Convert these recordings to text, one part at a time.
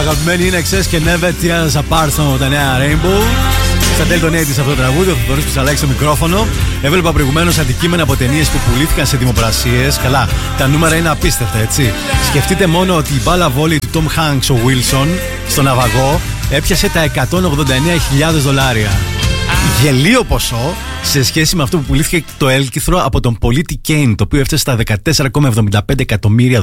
Αγαπημένοι είναι Excess και Never Tear Us Apart στο τα νέα Rainbow. Στα τέλη των 80's αυτό το τραγούδι, ο Θοδωρής Πουσαλάκης στο μικρόφωνο. Έβλεπα προηγουμένως αντικείμενα από ταινίες που πουλήθηκαν σε δημοπρασίες. Καλά, τα νούμερα είναι απίστευτα, έτσι. Σκεφτείτε μόνο ότι η μπάλα βόλεϊ του Tom Hanks ο Wilson στο ναυαγό έπιασε τα $189,000. Γελίο ποσό σε σχέση με αυτό που πουλήθηκε το έλκυθρο από τον πολίτη Κέιν, το οποίο έφτασε στα $14,75 εκατομμύρια.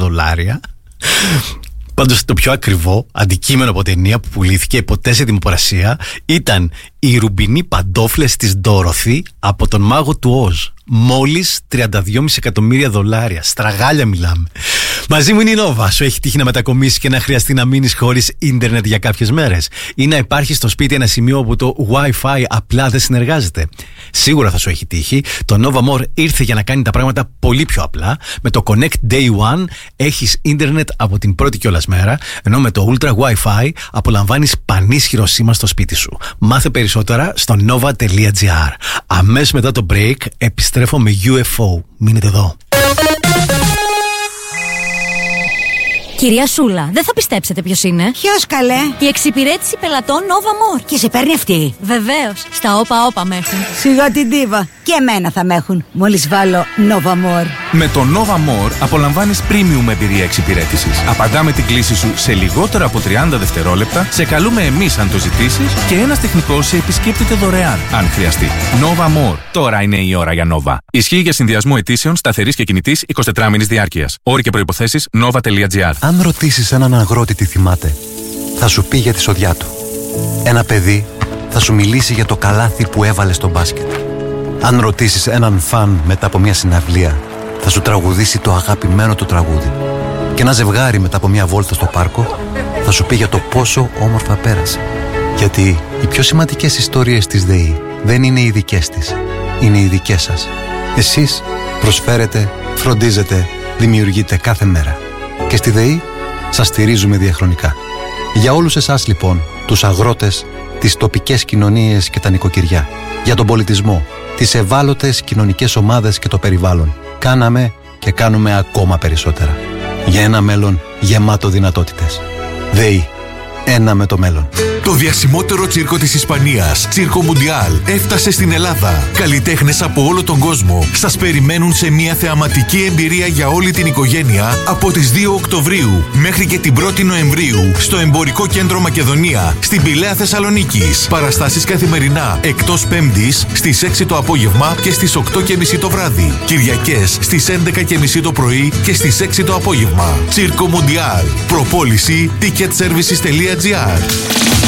Πάντως το πιο ακριβό αντικείμενο από ταινία που πουλήθηκε ποτέ σε δημοπρασία ήταν οι ρουμπινοί παντόφλες της Ντόροθι από τον μάγο του Οζ. Μόλις $32,5 εκατομμύρια. Στραγάλια μιλάμε. Μαζί μου είναι η Νόβα. Σου έχει τύχει να μετακομίσεις και να χρειαστεί να μείνεις χωρίς ίντερνετ για κάποιες μέρες? Ή να υπάρχει στο σπίτι ένα σημείο όπου το Wi-Fi απλά δεν συνεργάζεται? Σίγουρα θα σου έχει τύχει. Το Nova More ήρθε για να κάνει τα πράγματα πολύ πιο απλά. Με το Connect Day One έχεις ίντερνετ από την πρώτη κιόλας μέρα, ενώ με το Ultra Wi-Fi απολαμβάνεις πανίσχυρο σήμα στο σπίτι σου. Μάθε περισσότερα στο nova.gr. Αμέσως μετά το break επιστρέφω με UFO. Μείνετε εδώ. Κυρία Σούλα, δεν θα πιστέψετε ποιος είναι. Ποιος, καλέ? Η εξυπηρέτηση πελατών Nova More. Και σε παίρνει αυτή? Βεβαίως, στα όπα με έχουν. Σιγά την ντίβα. Και εμένα θα με έχουν, μόλις βάλω Nova More. Με το Nova More απολαμβάνεις premium εμπειρία εξυπηρέτησης. Απαντάμε την κλήση σου σε λιγότερα από 30 δευτερόλεπτα, σε καλούμε εμείς αν το ζητήσεις και ένας τεχνικός σε επισκέπτεται δωρεάν, αν χρειαστεί. Nova More. Τώρα είναι η ώρα για Nova. Ισχύει για συνδυασμό αιτήσεων σταθερής και κινητής 24μηνης διάρκειας. Όροι και προϋποθέσεις nova.gr. Αν ρωτήσεις έναν αγρότη τι θυμάται, θα σου πει για τη σοδιά του. Ένα παιδί θα σου μιλήσει για το καλάθι που έβαλε στο μπάσκετ. Αν ρωτήσεις έναν φαν μετά από μια συναυλία, θα σου τραγουδήσει το αγαπημένο του τραγούδι. Και ένα ζευγάρι μετά από μια βόλτα στο πάρκο θα σου πει για το πόσο όμορφα πέρασε. Γιατί οι πιο σημαντικές ιστορίες της ΔΕΗ δεν είναι οι δικές της, είναι οι δικές σας. Εσείς προσφέρετε, φροντίζετε, δημιουργείτε κάθε μέρα. Και στη ΔΕΗ σας στηρίζουμε διαχρονικά. Για όλους εσάς λοιπόν, τους αγρότες, τις τοπικές κοινωνίες και τα νοικοκυριά, για τον πολιτισμό, τις ευάλωτες κοινωνικές ομάδες και το περιβάλλον, κάναμε και κάνουμε ακόμα περισσότερα. Για ένα μέλλον γεμάτο δυνατότητες. ΔΕΗ. Ένα με το μέλλον. Το διασημότερο τσίρκο της Ισπανίας, Τσίρκο Μουντιάλ, έφτασε στην Ελλάδα. Καλλιτέχνες από όλο τον κόσμο σας περιμένουν σε μια θεαματική εμπειρία για όλη την οικογένεια από τις 2 Οκτωβρίου μέχρι και την 1η Νοεμβρίου στο Εμπορικό Κέντρο Μακεδονία, στην Πηλαία Θεσσαλονίκης. Παραστάσεις καθημερινά, εκτός Πέμπτης στις 6 το απόγευμα και στις 8:30 το βράδυ. Κυριακές στις 11:30 το πρωί και στις 6 το απόγευμα. Τσίρκο Μουντιάλ. Προπόληση ticketservices.gr.